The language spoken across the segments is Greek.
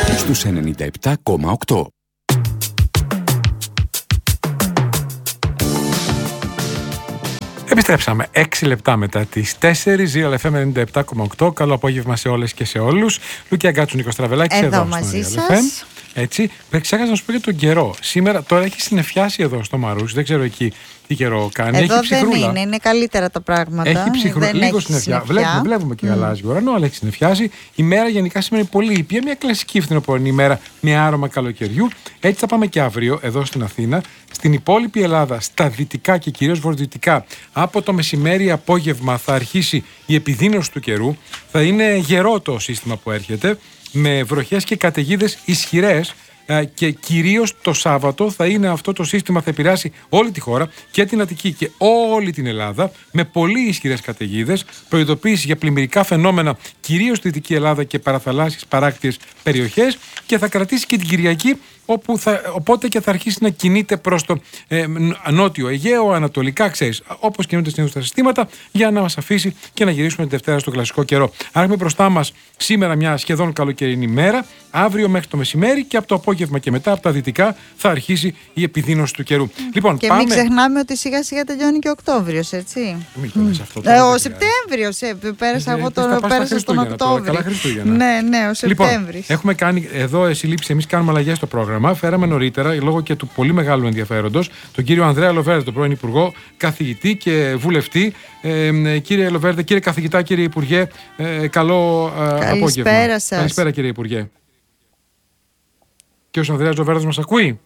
στους 97,8. Επιστρέψαμε 6 λεπτά μετά τις 4, ZLFM 97,8. Καλό απόγευμα σε όλες και σε όλους. Λουκία Γκάτσου, Νίκος Τραβελάκης εδώ μαζί σας. Έτσι, ξέχασα να σου πω για τον καιρό. Σήμερα, τώρα έχει συννεφιάσει εδώ στο Μαρούσι, δεν ξέρω εκεί τι καιρό κάνει. Εδώ έχει ψυχρούλα. δεν είναι καλύτερα τα πράγματα. Έχει ψυχρούλα, λίγο συννεφιά. Βλέπουμε και γαλάζιο ουρανό, αλλά έχει συννεφιάσει. Η μέρα γενικά σήμερα είναι πολύ ήπια, μια κλασική φθινοπορεινή ημέρα με άρωμα καλοκαιριού. Έτσι θα πάμε και αύριο εδώ στην Αθήνα. Στην υπόλοιπη Ελλάδα, στα δυτικά και κυρίως βορειοδυτικά, από το μεσημέρι απόγευμα θα αρχίσει η επιδείνωση του καιρού. Θα είναι γερό το σύστημα που έρχεται, με βροχές και καταιγίδες ισχυρές, και κυρίως το Σάββατο θα είναι αυτό το σύστημα, θα επηρεάσει όλη τη χώρα και την Αττική και όλη την Ελλάδα με πολύ ισχυρές καταιγίδες, προειδοποίηση για πλημμυρικά φαινόμενα κυρίως στη Δυτική Ελλάδα και παραθαλάσσιες παράκτιες περιοχές, και θα κρατήσει και την Κυριακή, οπότε και θα αρχίσει να κινείται προς το νότιο Αιγαίο, ανατολικά, ξέρεις, όπως κινούνται συνήθως τα συστήματα, για να μας αφήσει και να γυρίσουμε την Δευτέρα στο κλασικό καιρό. Άρα έχουμε μπροστά μας σήμερα μια σχεδόν καλοκαιρινή μέρα, αύριο μέχρι το μεσημέρι, και από το απόγευμα και μετά από τα δυτικά θα αρχίσει η επιδείνωση του καιρού. Λοιπόν, και μην ξεχνάμε ότι σιγά σιγά τελειώνει και ο Οκτώβριος, έτσι. Μην το λες αυτό. Ο Σεπτέμβριος, πέρασα εγώ τον Οκτώβριο. Ναι, ο Σεπτέμβρης. Λοιπόν, έχουμε κάνει εδώ συλλήψεις, εμείς κάνουμε αλλαγές στο πρόγραμμα. Φέραμε νωρίτερα, λόγω και του πολύ μεγάλου ενδιαφέροντος, τον κύριο Ανδρέα Λοβέρδε, τον πρώην Υπουργό, καθηγητή και βουλευτή. Κύριε Λοβέρδε, κύριε καθηγητά, κύριε Υπουργέ, καλό απόγευμα. Καλησπέρα σας. Καλησπέρα, κύριε Υπουργέ. Κύριος Ανδρέας Λοβέρδος μας ακούει?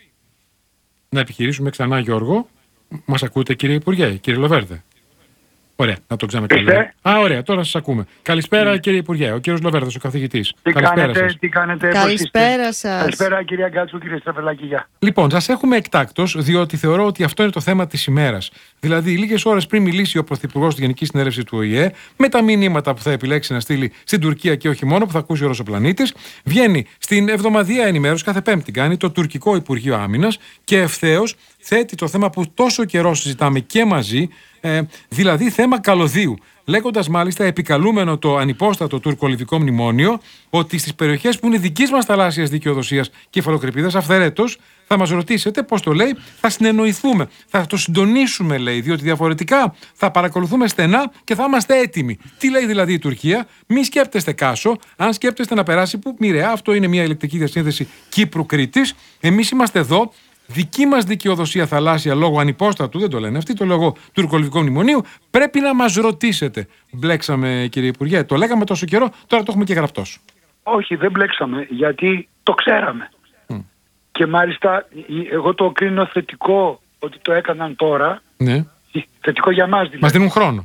Να επιχειρήσουμε ξανά, Γιώργο. Μας ακούτε, κύριε Υπουργέ, κύριε Λοβέρδε? Ωραία, να το ξανακαλέσουμε. Ωραία, τώρα σας ακούμε. Καλησπέρα, κύριε Υπουργέ, ο κύριος Λοβέρδος, ο καθηγητής. Τι κάνετε, καλησπέρα σας. Καλησπέρα, κυρία Γκάτσου, κύριε Στραβελάκη. Λοιπόν, σας έχουμε εκτάκτως, διότι θεωρώ ότι αυτό είναι το θέμα της ημέρας. Δηλαδή, λίγες ώρες πριν μιλήσει ο Πρωθυπουργός στη Γενική Συνέλευση του ΟΗΕ, με τα μηνύματα που θα επιλέξει να στείλει στην Τουρκία και όχι μόνο, που θα ακούσει όλος ο πλανήτης, βγαίνει στην εβδομαδιαία ενημέρωση, κάθε Πέμπτη κάνει, το τουρκικό Υπουργείο Άμυνας, και ευθέως θέτει το θέμα που τόσο καιρό συζητάμε και μαζί, δηλαδή θέμα καλωδίου. Λέγοντας μάλιστα, επικαλούμενο το ανυπόστατο τουρκο-λιβικό μνημόνιο, ότι στις περιοχές που είναι δικής μας θαλάσσιας δικαιοδοσίας και υφαλοκρηπίδας, αυθαιρέτως θα μας ρωτήσετε, πώς το λέει, θα συνεννοηθούμε, θα το συντονίσουμε, λέει, διότι διαφορετικά θα παρακολουθούμε στενά και θα είμαστε έτοιμοι. Τι λέει δηλαδή η Τουρκία? Μη σκέπτεστε Κάσο, αν σκέπτεστε να περάσει που μοιραία, αυτό είναι μια ηλεκτρική διασύνδεση Κύπρου-Κρήτης, εμείς είμαστε εδώ. Δική μας δικαιοδοσία θαλάσσια λόγω ανυπόστατου, δεν το λένε αυτοί, το λόγο τουρκο-λιβικού μνημονίου, πρέπει να μας ρωτήσετε. Μπλέξαμε, κύριε Υπουργέ, το λέγαμε τόσο καιρό, τώρα το έχουμε και γραπτός. Όχι, δεν μπλέξαμε, γιατί το ξέραμε. Και μάλιστα, εγώ το κρίνω θετικό ότι το έκαναν τώρα. Ναι. Θετικό για μας δηλαδή. Μας δίνουν χρόνο.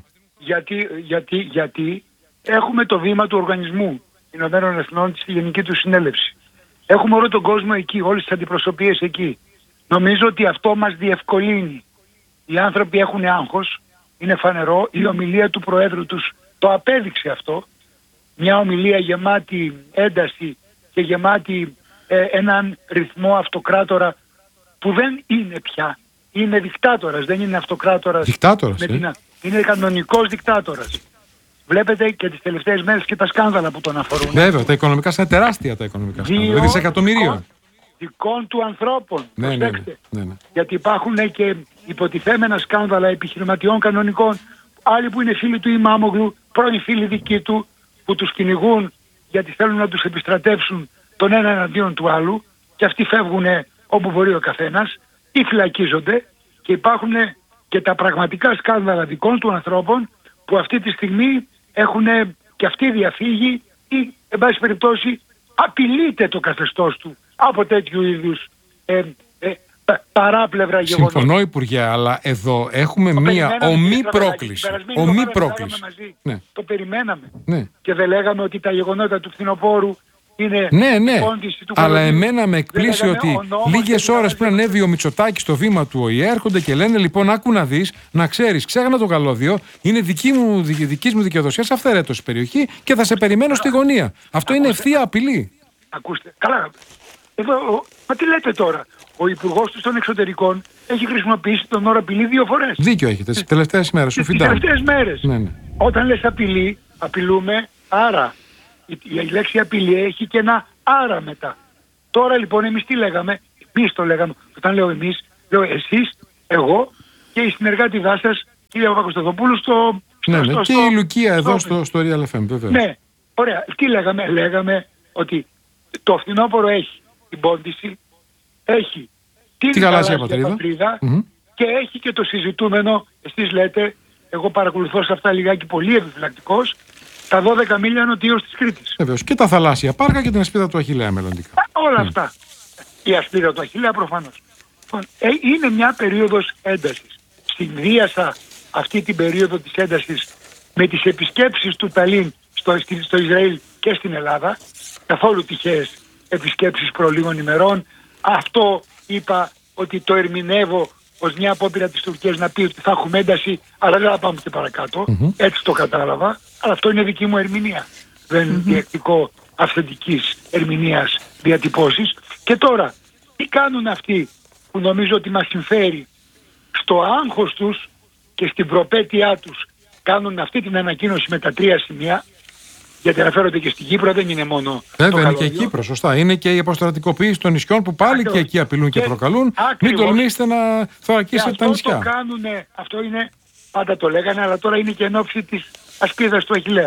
Γιατί έχουμε το βήμα του Οργανισμού Ηνωμένων Εθνών στη Γενική του Συνέλευση. Έχουμε όλο τον κόσμο εκεί, όλες τις αντιπροσωπείες εκεί. Νομίζω ότι αυτό μας διευκολύνει. Οι άνθρωποι έχουν άγχος, είναι φανερό, η ομιλία του Προέδρου τους το απέδειξε αυτό. Μια ομιλία γεμάτη ένταση και γεμάτη έναν ρυθμό αυτοκράτορα που δεν είναι πια. Είναι δικτάτορας, δεν είναι αυτοκράτορας. Δικτάτορας, είναι κανονικός δικτάτορας. Βλέπετε και τις τελευταίες μέρες και τα σκάνδαλα που τον αφορούν. Βέβαια, τα οικονομικά είναι τεράστια, τα οικονομικά σκάνδαλα. Δισεκατομμυρίων. Δικών του ανθρώπων. Ναι. Γιατί υπάρχουν και υποτιθέμενα σκάνδαλα επιχειρηματιών κανονικών, άλλοι που είναι φίλοι του Ιμάμογλου, πρώην φίλοι δικοί του, που τους κυνηγούν γιατί θέλουν να τους επιστρατεύσουν τον ένα εναντίον του άλλου, και αυτοί φεύγουν όπου μπορεί ο καθένας ή φυλακίζονται, και υπάρχουν και τα πραγματικά σκάνδαλα δικών του ανθρώπων που αυτή τη στιγμή έχουν και αυτοί διαφύγει ή, εν πάση περιπτώσει, απειλείται το καθεστώς του από τέτοιου είδους παράπλευρα γεγονότα. Συμφωνώ, Υπουργέ, αλλά εδώ έχουμε μία ομή πρόκληση. Ομή πρόκληση. Ναι. Το περιμέναμε. Ναι. Και δεν λέγαμε ότι τα γεγονότα του φθινοπόρου είναι πόντιση του αλλά εμένα με εκπλήσει ότι λίγες ώρες πριν ανέβει ο Μητσοτάκης στο βήμα του ΟΗΕ, έρχονται και λένε, λοιπόν, άκου να δεις, να ξέρεις, ξέχανα το καλώδιο, είναι δική μου δικαιοδοσία σε αυθαιρέτως περιοχή και θα σε περιμένω στη γωνία. Αυτό είναι ευθεία απειλή. Ακούστε, καλά. Εδώ, μα τι λέτε τώρα? Ο Υπουργός των Εξωτερικών έχει χρησιμοποιήσει τον όρο απειλή 2 φορές. Δίκιο έχετε, τις τελευταίες μέρες. Τις τελευταίες μέρες. Ναι. Όταν λες απειλή, απειλούμε, άρα η λέξη απειλή έχει και ένα Άρα μετά. Τώρα λοιπόν εμείς τι λέγαμε? Εμείς το λέγαμε. Όταν λέω εμείς, λέω εσείς, εγώ και η συνεργάτη σας, κύριε Παπακοστοδοπούλου, και η Λουκία εδώ στο Real FM, βέβαια. Ναι, ωραία. Τι λέγαμε? Λέγαμε ότι το φθινόπωρο έχει την πόντιση, έχει την γαλάζια πατρίδα και έχει και το συζητούμενο, εσείς λέτε, εγώ παρακολουθώ σε αυτά λιγάκι πολύ επιφυλακτικός, τα 12 μίλια νοτίως της Κρήτης. Βεβαίως. Και τα θαλάσσια πάρκα και την ασπίδα του Αχιλλέα μελλοντικά. Όλα αυτά. Η ασπίδα του Αχιλλέα προφανώς. Είναι μια περίοδος έντασης. Συνδύασα αυτή την περίοδο της έντασης με τις επισκέψεις του Ταλίν στο Ισραήλ και στην Ελλάδα, καθόλου τυχαίες επισκέψεις προ λίγων ημερών. Αυτό είπα ότι το ερμηνεύω ως μια απόπειρα της Τουρκίας να πει ότι θα έχουμε ένταση, αλλά δεν θα πάμε και παρακάτω. Έτσι το κατάλαβα, αλλά αυτό είναι δική μου ερμηνεία. Δεν είναι διεκτικό αυθεντικής ερμηνείας διατυπώσεις. Και τώρα, τι κάνουν αυτοί που νομίζω ότι μας συμφέρει στο άγχος τους και στην προπέτειά τους, κάνουν αυτή την ανακοίνωση με τα 3 σημεία, γιατί αναφέρονται και στην Κύπρο, δεν είναι μόνο. Βέβαια, είναι και η Κύπρο, σωστά. Είναι και η αποστρατικοποίηση των νησιών που πάλι και εκεί απειλούν και προκαλούν. Μην τολμήσετε να θωρακίσετε τα νησιά. Αυτό το κάνουνε, αυτό είναι, πάντα το λέγανε, αλλά τώρα είναι και εν ώψη της ασπίδας του Αχιλλέα.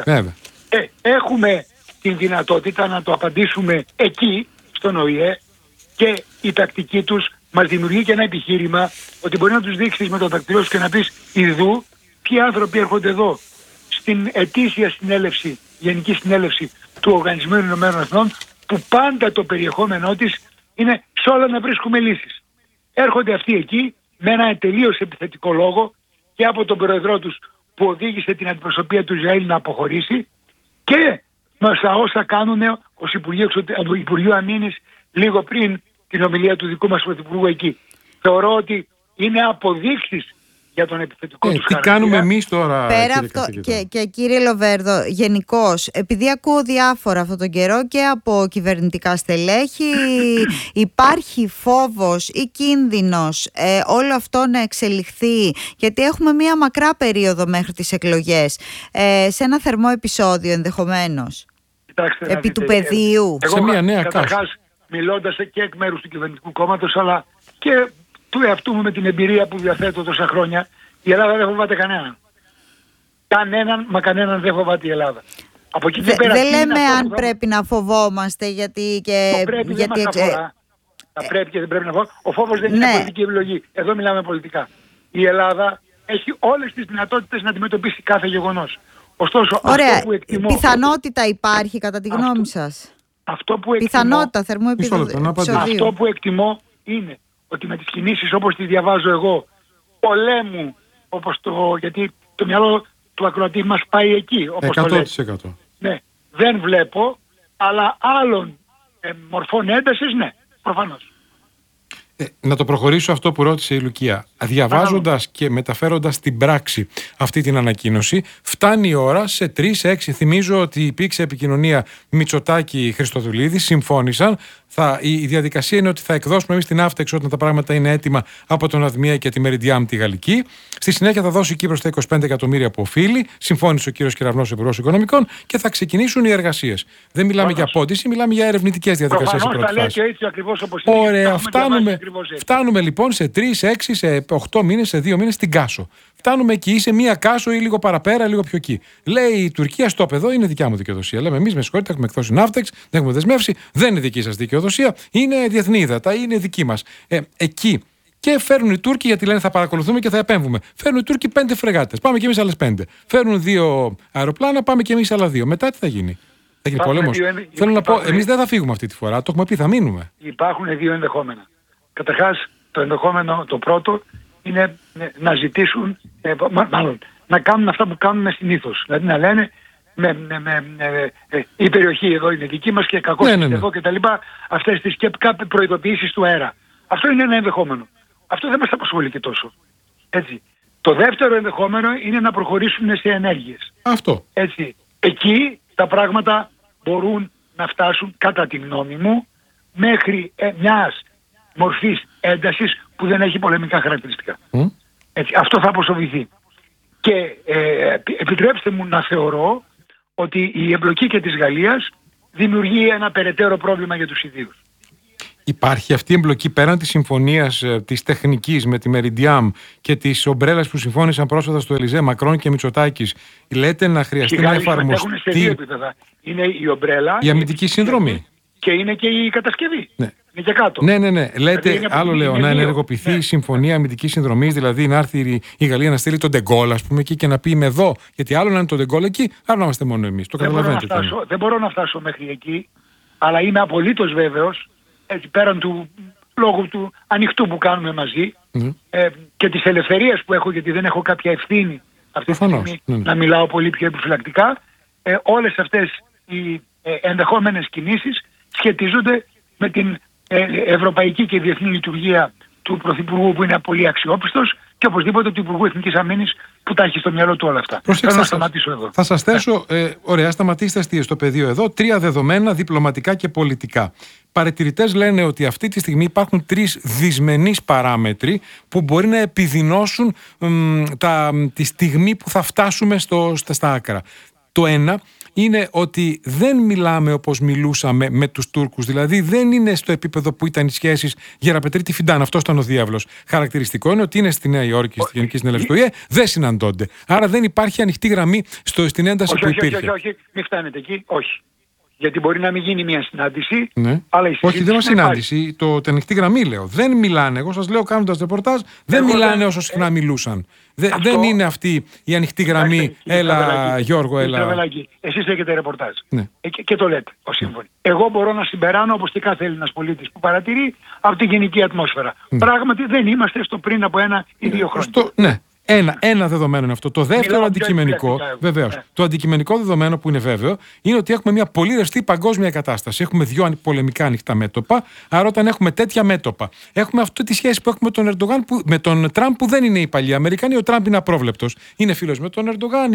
Έχουμε την δυνατότητα να το απαντήσουμε εκεί, στον ΟΗΕ, και η τακτική τους μας δημιουργεί και ένα επιχείρημα ότι μπορεί να τους δείξεις με το δακτυλό σου και να πεις ιδού ποιοι άνθρωποι έρχονται εδώ στην ετήσια συνέλευση, γενική συνέλευση του Οργανισμού Ηνωμένων Εθνών, που πάντα το περιεχόμενό της είναι σε όλα να βρίσκουμε λύσεις. Έρχονται αυτοί εκεί με ένα τελείως επιθετικό λόγο και από τον πρόεδρό τους που οδήγησε την αντιπροσωπεία του Ισραήλ να αποχωρήσει και μέσα όσα κάνουν ως Υπουργείο Αμήνης λίγο πριν την ομιλία του δικού μας πρωθυπουργού εκεί. Θεωρώ ότι είναι αποδείξεις για τον επιθετικό τους χαρακτήρα. Τι κάνουμε εμείς τώρα, πέρα αυτό, και κύριε Λοβέρδο, γενικώς, επειδή ακούω διάφορα αυτόν τον καιρό και από κυβερνητικά στελέχη, υπάρχει φόβος ή κίνδυνος όλο αυτό να εξελιχθεί, γιατί έχουμε μία μακρά περίοδο μέχρι τις εκλογές, σε ένα θερμό επεισόδιο ενδεχομένως, επί του πεδίου. Εγώ, σε μία νέα καταρχάς, μιλώντας και εκ μέρους του κυβερνητικού κόμματος, αλλά και του εαυτού μου με την εμπειρία που διαθέτω τόσα χρόνια, η Ελλάδα δεν φοβάται κανέναν. Κανέναν δεν φοβάται η Ελλάδα. Από εκεί και πέρα, δεν λέμε αν πρέπει να φοβόμαστε, γιατί και... Το πρέπει δεν μας αφορά. Τα πρέπει και δεν πρέπει να φοβόμαστε. Ο φόβος δεν είναι πολιτική επιλογή. Εδώ μιλάμε πολιτικά. Η Ελλάδα έχει όλες τις δυνατότητες να αντιμετωπίσει κάθε γεγονός. Ωστόσο, αυτό που εκτιμώ... Πιθανότητα υπάρχει κατά τη γνώμη σας? Αυτό που εκτιμώ, πιθανότητα θερμού επεισοδίου. Αυτό που εκτιμώ είναι ότι με τις κινήσεις όπως τις διαβάζω εγώ, πολέμου, γιατί το μυαλό του ακροατή μας πάει εκεί, όπως 100%. Το λέει. Ναι, δεν βλέπω, αλλά άλλων μορφών έντασης, ναι, προφανώς. Να το προχωρήσω αυτό που ρώτησε η Λουκία. Διαβάζοντας και μεταφέροντας στην πράξη αυτή την ανακοίνωση, φτάνει η ώρα σε 3-6. Θυμίζω ότι υπήρξε επικοινωνία Μητσοτάκη-Χριστοδουλίδη, συμφώνησαν. Η διαδικασία είναι ότι θα εκδώσουμε εμείς την Αύτεξ όταν τα πράγματα είναι έτοιμα από τον Αδμία και τη Μεριντιάμ τη Γαλλική. Στη συνέχεια θα δώσει η Κύπρος τα 25 εκατομμύρια που οφείλει. Συμφώνησε ο κύριος Κεραυνός, Υπουργός Οικονομικών, και θα ξεκινήσουν οι εργασίες. Δεν μιλάμε για πόντιση, μιλάμε για ερευνητικές διαδικασίες. Προφανώς τα λέει και έτσι ακριβώς όπως είναι. Ωραία, φτάνουμε λοιπόν σε 3, 6, σε 8 μήνες, σε 2 μήνες στην Κάσο. Φτάνουμε εκεί, ή σε μία Κάσο ή λίγο παραπέρα, λίγο πιο εκεί. Λέει η Τουρκία, στο εδώ είναι δικιά μου δικαιοδοσία. Λέμε εμείς, με συγχωρείτε, έχουμε εκδώσει Ναύτεξ, δεν έχουμε δεσμεύσει, δεν είναι δική σας δικαιοδοσία, είναι διεθνή ύδατα, είναι δική μας. Εκεί. Και φέρνουν οι Τούρκοι, γιατί λένε θα παρακολουθούμε και θα επέμβουμε. Φέρνουν οι Τούρκοι 5 φρεγάτες, πάμε και εμείς άλλες 5. Φέρνουν 2 αεροπλάνα, πάμε και εμείς άλλα 2. Μετά τι θα γίνει? Θα γίνει πόλεμος? Θέλω να πω, εμείς δεν θα φύγουμε αυτή τη φορά, το έχουμε πει, θα μείνουμε. Υπάρχουν 2 ενδεχόμενα. Καταρχάς, το ενδεχόμενο, το πρώτο, είναι να ζητήσουν, μάλλον, να κάνουν αυτά που κάνουν συνήθως. Δηλαδή να λένε η περιοχή εδώ είναι δική μας και κακώς είναι εδώ και τα λοιπά, αυτές τις και κάποιες προειδοποιήσεις του αέρα. Αυτό είναι ένα ενδεχόμενο. Αυτό δεν μας απασχολεί και τόσο. Έτσι. Το δεύτερο ενδεχόμενο είναι να προχωρήσουν σε ενέργειες. Αυτό. Έτσι. Εκεί τα πράγματα μπορούν να φτάσουν, κατά τη γνώμη μου, μέχρι μιας μορφής έντασης που δεν έχει πολεμικά χαρακτηριστικά. Έτσι, αυτό θα αποσοβηθεί. Και επιτρέψτε μου να θεωρώ ότι η εμπλοκή και της Γαλλίας δημιουργεί ένα περαιτέρω πρόβλημα για τους ιδίους. Υπάρχει αυτή η εμπλοκή πέραν της συμφωνίας της τεχνικής με τη Meridiam και της ομπρέλας που συμφώνησαν πρόσφατα στο Ελιζέ, Μακρόν και Μητσοτάκης? Λέτε να χρειαστεί να εφαρμοστεί? Έχουν σε δύο επίπεδα. Είναι η ομπρέλα, η αμυντική συνδρομή. Και είναι και η κατασκευή. Ναι. Είναι και κάτω. Ναι. Λέτε, είναι άλλο λέω, να ενεργοποιηθεί η συμφωνία αμυντικής συνδρομής, δηλαδή να έρθει η Γαλλία να στείλει τον Ντεγκόλ, ας πούμε, εκεί και να πει είμαι εδώ. Γιατί άλλο να είναι τον Ντεγκόλ εκεί, άλλο να είμαστε μόνο εμείς. Το καταλαβαίνετε. Δεν μπορώ να φτάσω μέχρι εκεί, αλλά είμαι απολύτως βέβαιος, έτσι, πέραν του λόγου του ανοιχτού που κάνουμε μαζί και της ελευθερίας που έχω, γιατί δεν έχω κάποια ευθύνη αυτή τη στιγμή να μιλάω πολύ πιο επιφυλακτικά, όλες αυτές οι ενδεχόμενες κινήσεις σχετίζονται με την ευρωπαϊκή και διεθνή λειτουργία του Πρωθυπουργού, που είναι πολύ αξιόπιστος, και οπωσδήποτε του Υπουργού Εθνικής Αμήνης που τα έχει στο μυαλό του όλα αυτά. Θέλω να σταματήσω εδώ. Θα σας θέσω, ωραία, σταματήστε στο πεδίο εδώ, 3 δεδομένα διπλωματικά και πολιτικά. Παρατηρητές λένε ότι αυτή τη στιγμή υπάρχουν 3 δυσμενείς παράμετροι που μπορεί να επιδεινώσουν τη στιγμή που θα φτάσουμε στα άκρα. Το ένα είναι ότι δεν μιλάμε όπως μιλούσαμε με τους Τούρκους, δηλαδή δεν είναι στο επίπεδο που ήταν οι σχέσεις Γεραπετρίτη Φιντάν. Αυτό ήταν ο διάβλος. Χαρακτηριστικό είναι ότι είναι στη Νέα Υόρκη, στη Γενική Συνέλευση του ΟΗΕ, δεν συναντώνται. Άρα δεν υπάρχει ανοιχτή γραμμή στην ένταση που υπήρχε. Όχι, μην φτάνετε εκεί, όχι. Γιατί μπορεί να μην γίνει μια συνάντηση, ναι. Αλλά η συζήτηση. Όχι, δεν είναι συνάντηση. Την ανοιχτή γραμμή λέω. Δεν μιλάνε. Εγώ σας λέω κάνοντας ρεπορτάζ, δεν μιλάνε όσο συχνά μιλούσαν. Δεν είναι αυτή η ανοιχτή γραμμή. Έλα, Γιώργο, έλα. Εσείς έχετε ρεπορτάζ. Ναι. Και το λέτε ως σύμφωνοι. Εγώ μπορώ να συμπεράνω, όπως και κάθε Έλληνας πολίτης που παρατηρεί, από τη γενική ατμόσφαιρα. Πράγματι δεν είμαστε στο πριν από 1 ή 2 χρόνια. Ναι. Ένα δεδομένο είναι αυτό. Το δεύτερο αντικειμενικό, βεβαίως. Το αντικειμενικό δεδομένο που είναι βέβαιο είναι ότι έχουμε μια πολύ ρευστή παγκόσμια κατάσταση. Έχουμε 2 πολεμικά ανοιχτά μέτωπα. Άρα, όταν έχουμε τέτοια μέτωπα, έχουμε αυτή τη σχέση που έχουμε με τον Τραμπ, που δεν είναι οι παλιοί Αμερικανοί. Ο Τραμπ είναι απρόβλεπτος. Είναι φίλος με τον Ερντογάν.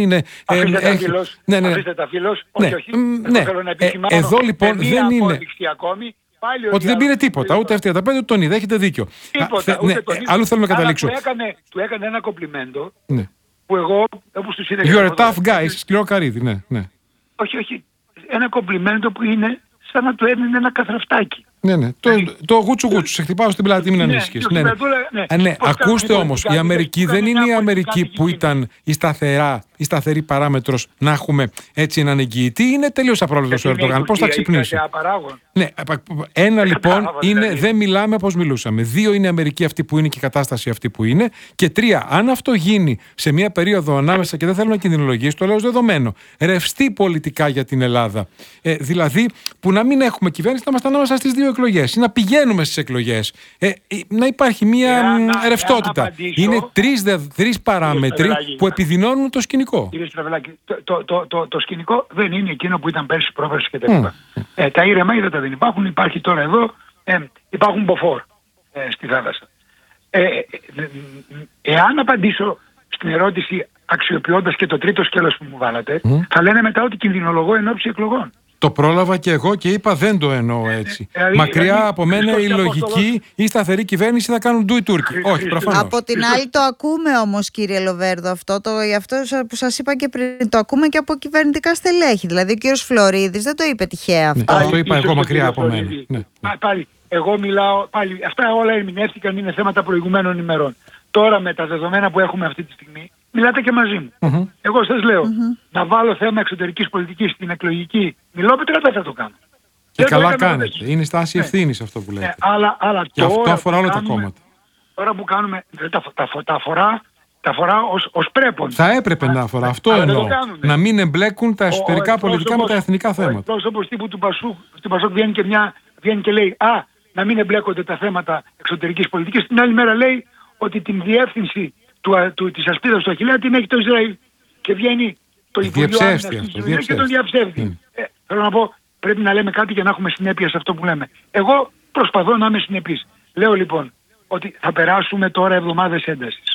Αφήστε τα φίλος. Όχι. Θέλω να επισημάνω. Εδώ λοιπόν δεν είναι. Ότι δεν πήρε τίποτα, ούτε F-35 ούτε τον είδε, έχετε δίκιο. Αλλού θέλω να καταλήξω. Του έκανε ένα κομπλιμέντο που εγώ, όπως του είδα. You're a tough guy, σκληρό καρύδι, ναι. Όχι. Ένα κομπλιμέντο που είναι σαν να του έδινε ένα καθρεφτάκι. Ναι. Το γούτσου, σε χτυπάω στην πλάτη, μην ανήσυχες. Ναι. Ακούστε όμως, η Αμερική δεν είναι η Αμερική που ήταν η σταθερή παράμετρος να έχουμε έτσι έναν εγγυητή. Είναι τελείως απρόβλεπτος ο Ερντογάν. Πώς θα ξυπνήσει? Ναι, ένα λοιπόν είναι δεν μιλάμε όπως μιλούσαμε. 2 είναι η Αμερική αυτή που είναι και η κατάσταση αυτή που είναι. Και 3, αν αυτό γίνει σε μια περίοδο ανάμεσα, και δεν θέλω να κινδυνολογήσω, το λέω ως δεδομένο, ρευστή πολιτικά για την Ελλάδα. Δηλαδή που να μην έχουμε κυβέρνηση, να είμαστε ανάμεσα στις 2 εκλογές ή να πηγαίνουμε στις εκλογές. Να υπάρχει μια ρευστότητα. Είναι 3 παράμετροι που επιδεινώνουν το σκηνικό. Κύριε Στραβελάκη, το σκηνικό δεν είναι εκείνο που ήταν πέρσι, πρόπερσι και τα λοιπά. Τα ήρεμα ύδατα δεν υπάρχουν. Υπάρχει τώρα εδώ, υπάρχουν μποφόρ στη θάλασσα. Εάν απαντήσω στην ερώτηση αξιοποιώντας και το τρίτο σκέλος που μου βάλατε, θα λένε μετά ότι κινδυνολογώ εν ώψη εκλογών. Το πρόλαβα και εγώ και είπα δεν το εννοώ έτσι. Μακριά από μένα η λογική ή σταθερή κυβέρνηση θα κάνουν ντου οι Τούρκοι. Όχι, προφανώς. Από την άλλη το ακούμε όμως, κύριε Λοβέρδο, αυτό που σας είπα και πριν, το ακούμε και από κυβερνητικά στελέχη. Δηλαδή ο κύριος Φλωρίδης δεν το είπε τυχαία αυτό. Το είπα εγώ μακριά από μένα. Πάλι, εγώ μιλάω, αυτά όλα ερμηνεύτηκαν, είναι θέματα προηγουμένων ημερών. Τώρα με τα δεδομένα που έχουμε αυτή τη στιγμή, μιλάτε και μαζί μου. Εγώ σας λέω, να βάλω θέμα εξωτερικής πολιτικής στην εκλογική μιλόπετρα, δεν θα το κάνω. Και καλά κάνετε. Είναι στάση ευθύνης αυτό που λέτε. Αλλά και αυτό αφορά όλα τα κόμματα. Τώρα που κάνουμε, τα αφορά ως πρέπον. Θα έπρεπε να αφορά. Αυτό εννοώ. Να μην εμπλέκουν τα εσωτερικά πολιτικά με τα εθνικά θέματα. Ο εκπρόσωπος τύπου του Πασόκ βγαίνει και λέει να μην εμπλέκονται τα θέματα εξωτερικής πολιτικής. Την άλλη μέρα λέει ότι την διεύθυνση της ασπίδας του Αχιλλέα την έχει το Ισραήλ. Και βγαίνει το Υπουργείο Άμυνας και τον διαψεύδει. Θέλω να πω, πρέπει να λέμε κάτι για να έχουμε συνέπεια σε αυτό που λέμε. Εγώ προσπαθώ να είμαι συνεπής. Λέω λοιπόν ότι θα περάσουμε τώρα εβδομάδες έντασης.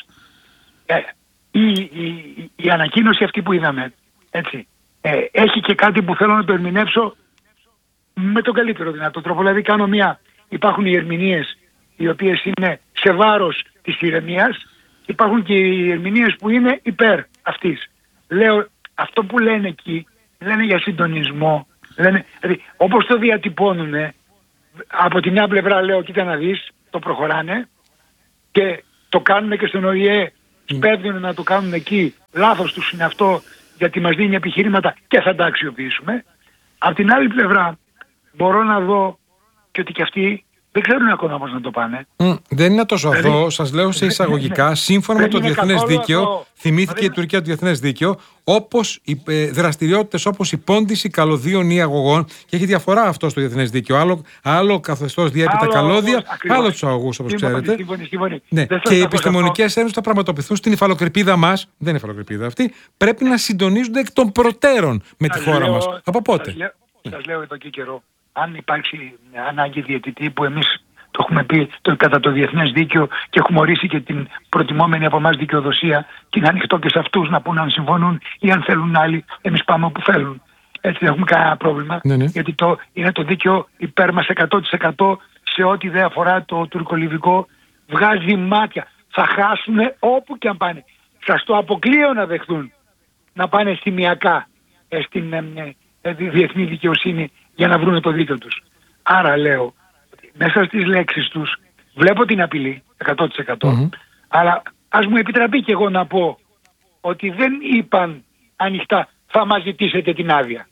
Η ανακοίνωση αυτή που είδαμε, έτσι, έχει και κάτι που θέλω να το ερμηνεύσω με τον καλύτερο δυνατό τρόπο. Δηλαδή υπάρχουν οι ερμηνείες οι οποίες είναι σε βάρος της ηρεμίας, υπάρχουν και οι ερμηνείες που είναι υπέρ αυτής. Λέω, αυτό που λένε εκεί, λένε για συντονισμό, Δηλαδή, όπως το διατυπώνουνε, από τη μια πλευρά λέω, κοίτα να δεις, το προχωράνε και το κάνουν και στον ΟΗΕ, σπέβδουν να το κάνουν εκεί, λάθος τους είναι αυτό, γιατί μας δίνει επιχειρήματα και θα τα αξιοποιήσουμε. Από την άλλη πλευρά μπορώ να δω και ότι και αυτοί δεν ξέρουν ακόμα πώς να το πάνε. Δεν είναι τόσο αυτό, σας λέω σε εισαγωγικά, σύμφωνα με το διεθνές δίκαιο, θυμήθηκε η Τουρκία το διεθνές δίκαιο, όπως δραστηριότητες όπως η πόντιση καλωδίων ή αγωγών, και έχει διαφορά αυτό στο διεθνές δίκαιο. Άλλο καθεστώς διέπει τα καλώδια, άλλο τους αγωγούς, όπως ξέρετε. Ναι. Και οι επιστημονικές έρευνες θα πραγματοποιηθούν στην υφαλοκρηπίδα μας, δεν είναι υφαλοκρηπίδα αυτή, πρέπει να συντονίζονται εκ των προτέρων με τη χώρα μας. Από πότε? Σας λέω εδώ και καιρό. Αν υπάρξει ανάγκη διαιτητή, που εμείς το έχουμε πει κατά το διεθνές δίκαιο και έχουμε ορίσει και την προτιμόμενη από εμάς δικαιοδοσία, και είναι ανοιχτό και σε αυτούς να πούν αν συμφωνούν ή αν θέλουν άλλοι, εμείς πάμε όπου θέλουν. Έτσι δεν έχουμε κανένα πρόβλημα, γιατί είναι το δίκαιο υπέρ μας 100% σε ό,τι δεν αφορά το τουρκολιβικό. Βγάζει μάτια. Θα χάσουν όπου και αν πάνε. Σας το αποκλείω να δεχθούν να πάνε στιγμιακά στην διεθνή δικαιοσύνη για να βρουν το δίκαιο τους. Άρα λέω, μέσα στις λέξεις τους βλέπω την απειλή 100%, αλλά ας μου επιτραπεί και εγώ να πω ότι δεν είπαν ανοιχτά θα μας ζητήσετε την άδεια.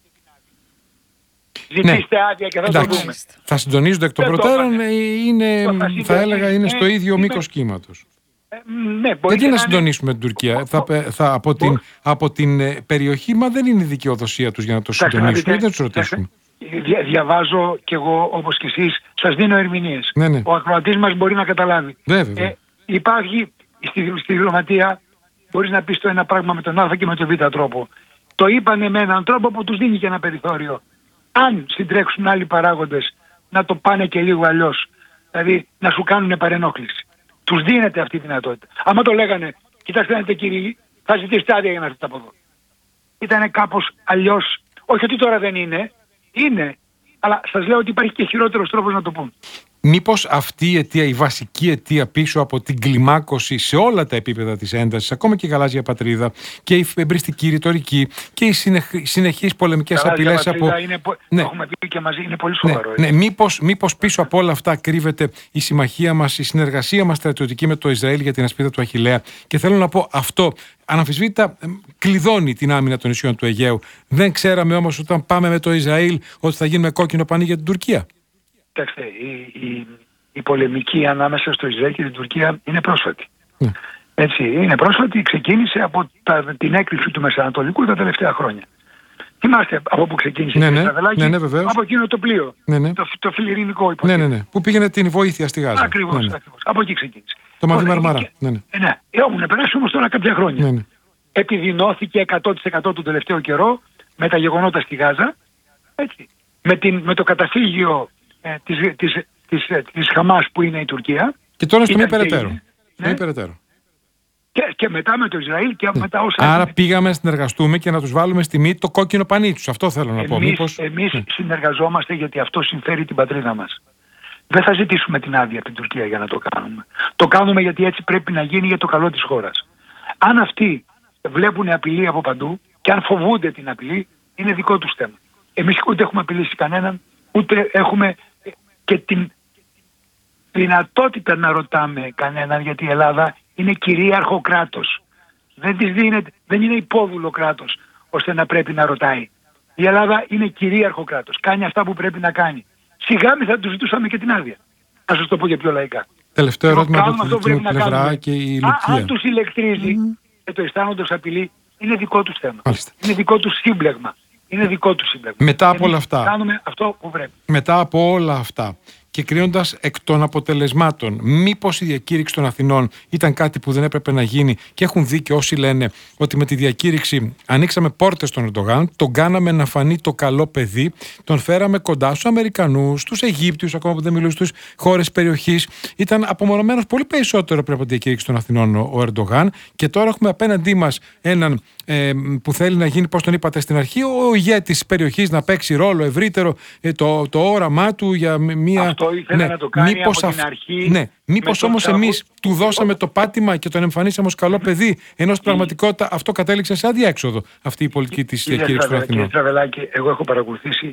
Ζητήστε άδεια και θα το δούμε. Θα συντονίζονται εκ των προτέρων, θα έλεγα είναι στο ίδιο μήκος κύματος. Γιατί να συντονίσουμε την Τουρκία? Από την περιοχή, μα δεν είναι η δικαιοδοσία τους για να το συντονίσουμε, δεν τους ρωτήσουμε. Διαβάζω κι εγώ όπως κι εσείς, σας δίνω ερμηνείες. Ο ακροατής μας μπορεί να καταλάβει. Υπάρχει στη διπλωματία, μπορείς να πεις το ένα πράγμα με τον Α και με τον Β τρόπο. Το είπανε με έναν τρόπο που τους δίνει και ένα περιθώριο. Αν συντρέξουν άλλοι παράγοντες να το πάνε και λίγο αλλιώς, δηλαδή να σου κάνουν παρενόχληση, τους δίνεται αυτή η δυνατότητα. Άμα το λέγανε, κοιτάξτε να δείτε κύριοι, θα ζητήσετε άδεια για να έρθετε από εδώ. Ήτανε κάπως αλλιώς. Όχι ότι τώρα δεν είναι, είναι. Αλλά σας λέω ότι υπάρχει και χειρότερος τρόπος να το πούν. Μήπως αυτή η αιτία, η βασική αιτία πίσω από την κλιμάκωση σε όλα τα επίπεδα της έντασης, ακόμα και η γαλάζια πατρίδα και η εμπριστική ρητορική και οι συνεχείς πολεμικές απειλές από... Το έχουμε πει και μαζί, είναι πολύ σοβαρό. Μήπως πίσω από όλα αυτά κρύβεται η συμμαχία μας, η συνεργασία μας στρατιωτική με το Ισραήλ για την ασπίδα του Αχιλλέα? Και θέλω να πω, αυτό αναμφισβήτητα κλειδώνει την άμυνα των νησιών του Αιγαίου. Δεν ξέραμε όμως όταν πάμε με το Ισραήλ ότι θα γίνουμε κόκκινο πανί για την Τουρκία? Κοιτάξτε, η πολεμική ανάμεσα στο Ισραήλ και την Τουρκία είναι πρόσφατη. Έτσι, είναι πρόσφατη, ξεκίνησε από την έκρηξη του Μεσανατολικού τα τελευταία χρόνια. Θυμάστε από πού ξεκίνησε η Σαβελάκη? Από εκείνο το πλοίο, το φιλιρινικό υποτίθεται. Που πήγαινε την βοήθεια στη Γάζα. Ακριβώς. Από εκεί ξεκίνησε. Το Μαύρη Μαρμαρά. Έχουν περάσει όμως τώρα κάποια χρόνια. Επιδεινώθηκε 100% τον τελευταίο καιρό με τα γεγονότα στη Γάζα. Έτσι. Με το καταφύγιο της Χαμάς που είναι η Τουρκία. Και τώρα στο μη περαιτέρω. Και μετά με το Ισραήλ και μετά όσα... Άρα πήγαμε να συνεργαστούμε και να τους βάλουμε στη μύτη το κόκκινο πανί τους. Αυτό θέλω να πω. Εμείς συνεργαζόμαστε γιατί αυτό συμφέρει την πατρίδα μας. Δεν θα ζητήσουμε την άδεια από την Τουρκία για να το κάνουμε. Το κάνουμε γιατί έτσι πρέπει να γίνει για το καλό της χώρας. Αν αυτοί βλέπουν απειλή από παντού και αν φοβούνται την απειλή, είναι δικό τους θέμα. Εμείς ούτε έχουμε απειλήσει κανέναν, ούτε έχουμε και την δυνατότητα να ρωτάμε κανέναν, γιατί η Ελλάδα είναι κυρίαρχο κράτος. Δεν είναι υπόδουλο κράτος ώστε να πρέπει να ρωτάει. Η Ελλάδα είναι κυρίαρχο κράτος. Κάνει αυτά που πρέπει να κάνει. Σιγά μη θα του ζητούσαμε και την άδεια. Θα σας το πω και πιο λαϊκά. Τελευταίο ερώτημα από την πλευρά και η Λουκία. Αν τους ηλεκτρίζει και το αισθάνονται απειλή, είναι δικό τους θέμα. Είναι δικό τους σύμπλεγμα. Είναι δικό του σύμπλεγμα. Μετά από όλα αυτά. Κάνουμε αυτό που πρέπει. Μετά από όλα αυτά και κρίνοντας εκ των αποτελεσμάτων, μήπως η διακήρυξη των Αθηνών ήταν κάτι που δεν έπρεπε να γίνει? Και έχουν δίκιο όσοι λένε ότι με τη διακήρυξη ανοίξαμε πόρτες στον Ερντογάν, τον κάναμε να φανεί το καλό παιδί, τον φέραμε κοντά στους Αμερικανούς, στους Αιγύπτιους, ακόμα που δεν μιλούν στους χώρες περιοχής. Ήταν απομονωμένος πολύ περισσότερο πριν από τη διακήρυξη των Αθηνών ο Ερντογάν, και τώρα έχουμε απέναντί μας έναν που θέλει να γίνει, πώς τον είπατε στην αρχή, ο ηγέτης της περιοχής, να παίξει ρόλο ευρύτερο, το όραμά του για μια... Αυτό ήθελε να το κάνει από την αρχή. Μήπως όμως εμείς του δώσαμε το πάτημα και τον εμφανίσαμε ως καλό παιδί, ενώ στην πραγματικότητα αυτό κατέληξε σε αδιέξοδο, αυτή η πολιτική της διακήρυξης των Αθηνών? Κύριε Τραβελάκη, εγώ έχω παρακολουθήσει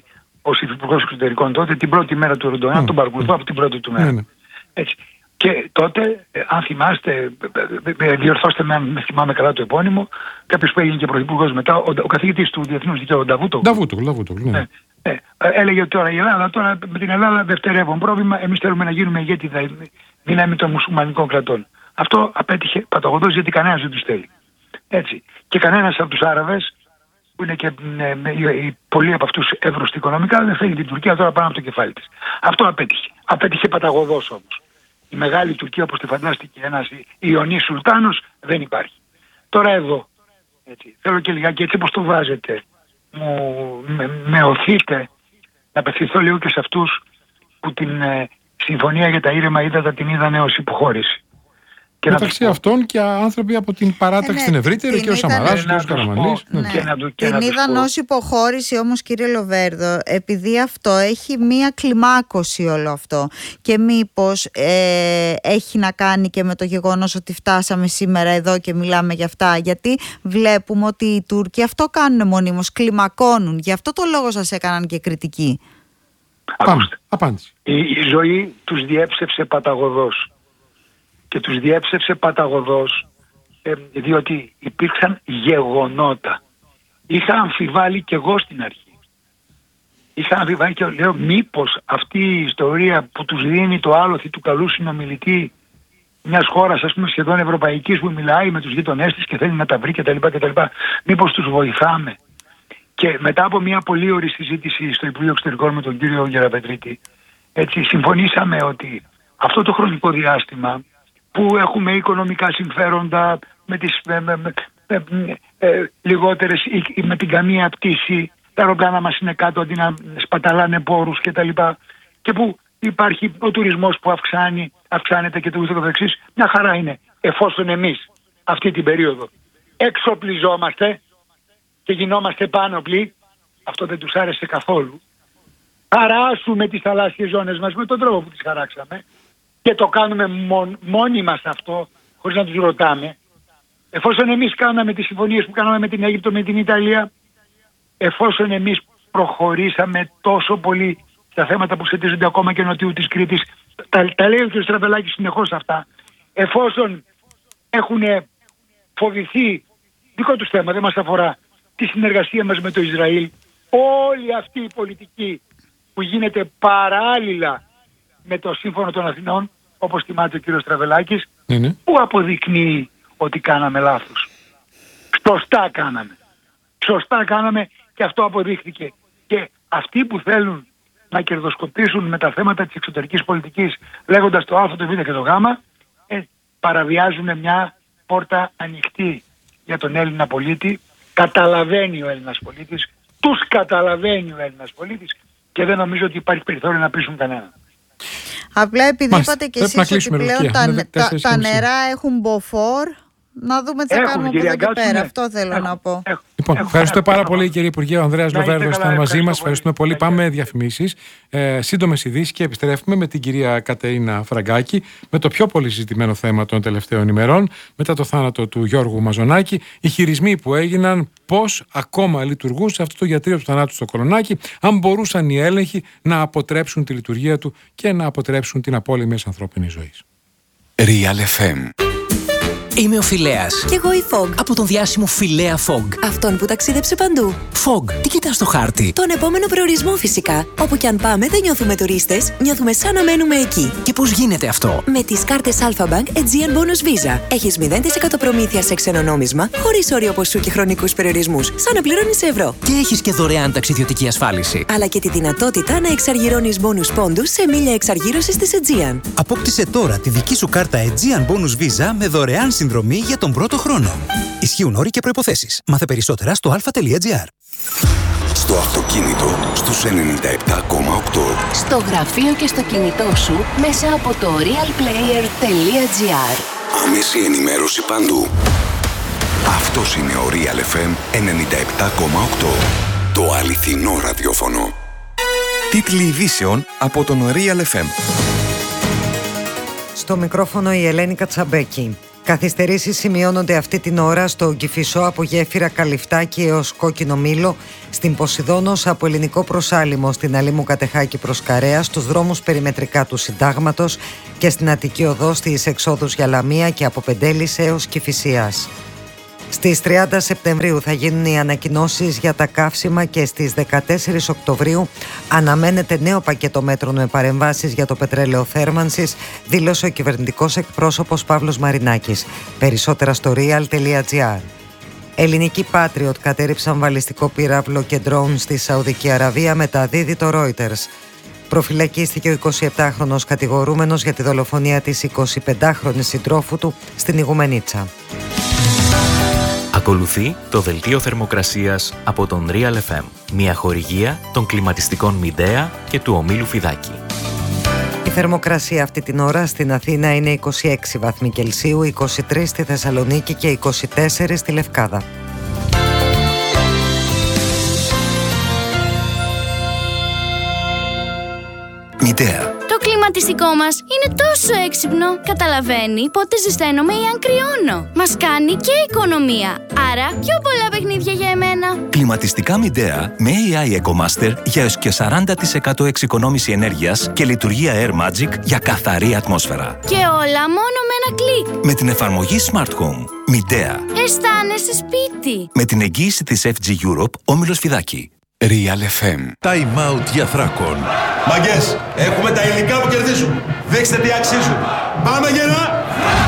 ως υφυπουργός εξωτερικών τότε, την πρώτη μέρα του Ερντογάν, τον παρακολουθώ από την πρώτη του μέρα. Έτσι. Και τότε, αν θυμάστε, διορθώστε με αν θυμάμαι καλά το επώνυμο, κάποιος που έγινε και πρωθυπουργός μετά, ο καθηγητής του Διεθνούς Δικαίου, ο Νταβούτογλου. Έλεγε ότι τώρα η Ελλάδα, τώρα με την Ελλάδα δευτερεύον πρόβλημα, εμείς θέλουμε να γίνουμε ηγέτη δύναμη των μουσουλμανικών κρατών. Αυτό απέτυχε παταγωδώς, γιατί κανένας δεν τους θέλει. Έτσι. Και κανένας από τους Άραβες, που είναι και πολλοί από αυτούς εύρωστοι οικονομικά, δεν θέλει την Τουρκία τώρα πάνω από το κεφάλι της. Αυτό απέτυχε. Απέτυχε παταγωδώς όμως. Η μεγάλη Τουρκία, όπως τη φαντάστηκε ένας Ιωνής Σουλτάνος, δεν υπάρχει. Τώρα εδώ, έτσι, θέλω και λιγάκι έτσι όπως το βάζετε, με οθείτε να απευθυνθώ λίγο και σε αυτούς που την συμφωνία για τα ήρεμα ύδατα την είδανε ως υποχώρηση. Μεταξύ αυτών και άνθρωποι από την παράταξη την ευρύτερη, και ο Σαμαράς και ο Καραμανλής. Την είδαν ως υποχώρηση όμως, κύριε Λοβέρδο, επειδή αυτό έχει μία κλιμάκωση όλο αυτό. Και μήπως έχει να κάνει και με το γεγονός ότι φτάσαμε σήμερα εδώ και μιλάμε για αυτά? Γιατί βλέπουμε ότι οι Τούρκοι αυτό κάνουν μονίμως, κλιμακώνουν. Γι' αυτό το λόγο σας έκαναν και κριτική. Απάντηση. Η ζωή τους διέψευσε παταγωδώς. Και τους διέψευσε παταγωδώς διότι υπήρξαν γεγονότα. Είχα αμφιβάλει και εγώ στην αρχή. Είχα αμφιβάλει και λέω, μήπως αυτή η ιστορία που τους δίνει το άλοθη του καλού συνομιλητή μιας χώρας, ας πούμε, σχεδόν ευρωπαϊκής, που μιλάει με τους γείτονές της και θέλει να τα βρει κτλ. Μήπως τους βοηθάμε? Και μετά από μια πολύ ωραία συζήτηση στο Υπουργείο Εξωτερικών με τον κύριο Γεραπετρίτη, έτσι, συμφωνήσαμε ότι αυτό το χρονικό διάστημα που έχουμε οικονομικά συμφέροντα με τις λιγότερες ή με την καμία πτήση, τα αεροπλάνα μας είναι κάτω αντί να σπαταλάνε πόρους κτλ. Και που υπάρχει ο τουρισμός που αυξάνεται και το ούτω καθεξής, μια χαρά είναι. Εφόσον εμείς αυτή την περίοδο εξοπλιζόμαστε και γινόμαστε πάνωπλοι, αυτό δεν τους άρεσε καθόλου, χαράσουμε τις θαλάσσιες ζώνες μας με τον τρόπο που τις χαράξαμε, και το κάνουμε μόνοι μας αυτό, χωρίς να τους ρωτάμε. Εφόσον εμείς κάναμε τις συμφωνίες που κάναμε με την Αίγυπτο, με την Ιταλία, εφόσον εμείς προχωρήσαμε τόσο πολύ στα θέματα που σχετίζονται ακόμα και νοτιού της Κρήτης, τα λέει ο κ. Στραβελάκης συνεχώς αυτά, εφόσον έχουν φοβηθεί, δικό τους θέμα, δεν μας αφορά, τη συνεργασία μας με το Ισραήλ, όλη αυτή η πολιτική που γίνεται παράλληλα με το Σύμφωνο των Αθηνών, όπως θυμάται ο κύριος Στραβελάκης, που αποδεικνύει ότι κάναμε λάθος. Σωστά κάναμε και αυτό αποδείχθηκε. Και αυτοί που θέλουν να κερδοσκοπήσουν με τα θέματα της εξωτερικής πολιτικής, λέγοντας το Α, το Β και το Γ, παραβιάζουν μια πόρτα ανοιχτή για τον Έλληνα πολίτη. Καταλαβαίνει ο Έλληνας πολίτης, τους καταλαβαίνει ο Έλληνας πολίτης, και δεν νομίζω ότι υπάρχει περιθώριο να πείσουν κανέναν. Απλά επειδή είπατε και εσείς ότι πλέον τα νερά έχουν μποφόρ, να δούμε τι θα κάνουμε από εδώ και πέρα. Αυτό θέλω να πω. Λοιπόν, ευχαριστώ πάρα πολύ, κύριε Υπουργέ. Ο Ανδρέας Λοβέρδος ήταν μαζί μας. Ευχαριστούμε πολύ. Πάμε διαφημίσεις, σύντομες ειδήσεις και επιστρέφουμε με την κυρία Κατερίνα Φραγκάκη με το πιο πολύ συζητημένο θέμα των τελευταίων ημερών, μετά το θάνατο του Γιώργου Μαζονάκη, οι χειρισμοί που έγιναν, πώς ακόμα λειτουργούσε αυτό το ιατρείο του θανάτου στο Κολονάκι, αν μπορούσαν οι έλεγχοι να αποτρέψουν τη λειτουργία του και να αποτρέψουν την απώλεια μιας ανθρώπινης ζωής. Real FM. Είμαι ο Φιλέας. Κι εγώ η Fog. Από τον διάσημο Φιλέα Fog. Αυτόν που ταξίδεψε παντού. Fog, τι κοιτάς στο χάρτη? Τον επόμενο προορισμό φυσικά. Όπου κι αν πάμε δεν νιώθουμε τουρίστες, νιώθουμε σαν να μένουμε εκεί. Και πώς γίνεται αυτό? Με τις κάρτες Alpha Bank Aegean Bonus Visa. Έχεις 0% προμήθεια σε ξένο νόμισμα, χωρίς όριο ποσού και χρονικούς περιορισμούς, σαν να πληρώνεις ευρώ. Και έχεις και δωρεάν ταξιδιωτική ασφάλιση. Αλλά και τη δυνατότητα να εξαργυρώνεις bonus πόντους σε μίλια εξαργύρωσης της Aegean. Απόκτησε τώρα τη δική σου κάρτα Aegean Bonus Visa με δωρεάν συνδρομή για τον πρώτο χρόνο. Ισχύουν όροι και προϋποθέσεις. Μάθε περισσότερα στο alpha.gr. Στο αυτοκίνητο στους 97,8. Στο γραφείο και στο κινητό σου μέσα από το realplayer.gr. Άμεση ενημέρωση παντού. Αυτός είναι ο Real FM 97,8. Το αληθινό ραδιόφωνο. Τίτλοι ειδήσεων από τον Real FM. Στο μικρόφωνο η Ελένη Κατσαμπέκη. Καθυστερήσεις σημειώνονται αυτή την ώρα στο Κηφισό από γέφυρα Καλυφτάκη έως Κόκκινο Μήλο, στην Ποσειδώνος από Ελληνικό Προσάλιμο στην Αλήμου Κατεχάκη προς Καρέα, στους δρόμους περιμετρικά του Συντάγματος και στην Αττική Οδό στις εξόδους για Λαμία και από Πεντέλης έως Κηφισίας. Στις 30 Σεπτεμβρίου θα γίνουν οι ανακοινώσεις για τα καύσιμα και στις 14 Οκτωβρίου αναμένεται νέο πακέτο μέτρων με παρεμβάσεις για το πετρέλαιο θέρμανσης, δήλωσε ο κυβερνητικός εκπρόσωπος Παύλος Μαρινάκης. Περισσότερα στο real.gr. Ελληνικοί Patriot κατέριψαν βαλιστικό πύραυλο και ντρόουν στη Σαουδική Αραβία, μεταδίδει το Reuters. Προφυλακίστηκε ο 27χρονος κατηγορούμενος για τη δολοφονία της 25χρονης συντρόφου του στην Ιγουμενίτσα. Ακολουθεί το δελτίο θερμοκρασίας από τον Real FM, μια χορηγία των κλιματιστικών Midea και του ομίλου Φιδάκη. Η θερμοκρασία αυτή την ώρα στην Αθήνα είναι 26 βαθμοί Κελσίου, 23 στη Θεσσαλονίκη και 24 στη Λευκάδα. Midea. Το κλιματιστικό μας είναι τόσο έξυπνο. Καταλαβαίνει πότε ζεσταίνομαι ή αν κρυώνω. Μας κάνει και οικονομία. Άρα πιο πολλά παιχνίδια για εμένα. Κλιματιστικά Midea με AI EcoMaster για έως και 40% εξοικονόμηση ενέργειας και λειτουργία Air Magic για καθαρή ατμόσφαιρα. Και όλα μόνο με ένα κλικ. Με την εφαρμογή Smart Home. Midea. Αισθάνεσαι σπίτι. Με την εγγύηση της FG Europe, όμιλος Φιδάκη. Real FM. Time out για Θράκον. Μαγκές, έχουμε τα υλικά που κερδίζουν. Δείξτε τι αξίζουν. Πάμε γερά!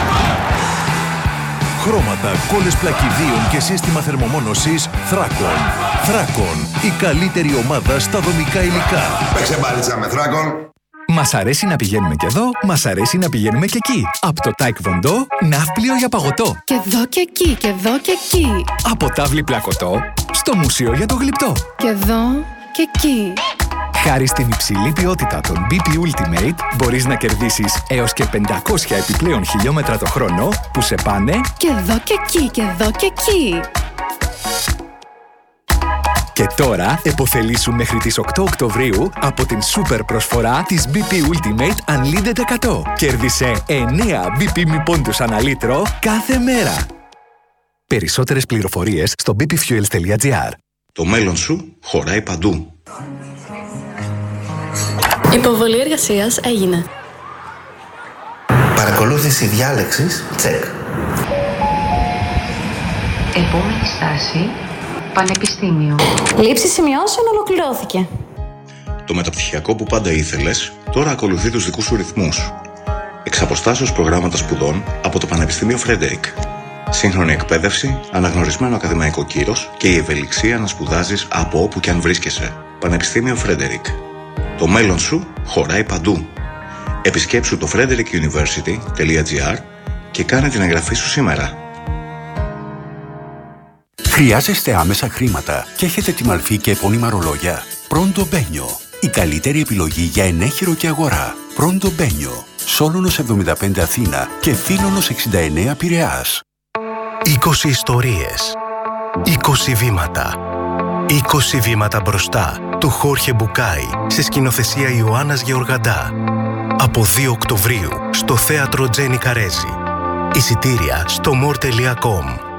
Χρώματα, κόλλες πλακιδίων και σύστημα θερμομόνωσης Θράκον. Θράκον, η καλύτερη ομάδα στα δομικά υλικά. Παίξε μπάλιτσα με Θράκον. Μας αρέσει να πηγαίνουμε και εδώ, μας αρέσει να πηγαίνουμε και εκεί. Από το Taekwondo, ναύπλιο για παγωτό. Και εδώ και εκεί, και εδώ και εκεί. Από τάβλη πλακωτό, στο μουσείο για το γλυπτό. Και εδώ και εκεί. Χάρη στην υψηλή ποιότητα των BP Ultimate, μπορείς να κερδίσεις έως και 500 επιπλέον χιλιόμετρα το χρόνο που σε πάνε και εδώ και εκεί, και εδώ και εκεί. Και τώρα επωφελήσου μέχρι τις 8 Οκτωβρίου από την σούπερ προσφορά της BP Ultimate Unlimited 100. Κέρδισε 9 BP μη πόντους ανά λίτρο κάθε μέρα. Περισσότερες πληροφορίες στο bpfuels.gr. Το μέλλον σου χωράει παντού. Υποβολή εργασίας έγινε. Παρακολούθηση διάλεξης, τσεκ. Επόμενη στάση, πανεπιστήμιο. Λήψη σημειώσεων ολοκληρώθηκε. Το μεταπτυχιακό που πάντα ήθελες, τώρα ακολουθεί τους δικούς σου ρυθμούς. Εξ αποστάσεως προγράμματα σπουδών από το Πανεπιστήμιο Φρέντερικ. Σύγχρονη εκπαίδευση, αναγνωρισμένο ακαδημαϊκό κύρος και η ευελιξία να σπουδάζεις από όπου και αν βρίσκεσαι. Πανεπιστήμιο Φρέντερικ. Το μέλλον σου χωράει παντού. Επισκέψου το frederickuniversity.gr και κάνε την εγγραφή σου σήμερα. Χρειάζεστε άμεσα χρήματα και έχετε τη μαλφή και επώνυμα ρολόγια? Pronto Benio. Η καλύτερη επιλογή για ενέχειρο και αγορά. Pronto Benio. Σόλωνος 75 Αθήνα και Φίλωνος 69 Πειραιάς. 20 ιστορίες. 20 βήματα. 20 βήματα μπροστά του Χόρχε Μπουκάι σε σκηνοθεσία Ιωάννας Γεωργαντά. Από 2 Οκτωβρίου στο θέατρο Τζένι Καρέζη. Εισιτήρια στο more.com.